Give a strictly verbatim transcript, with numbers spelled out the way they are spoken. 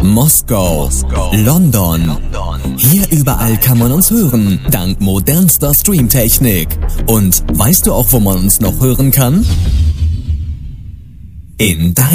Moskau, London. Hier überall kann man uns hören, dank modernster Streamtechnik. Und weißt du auch, wo man uns noch hören kann? In deinem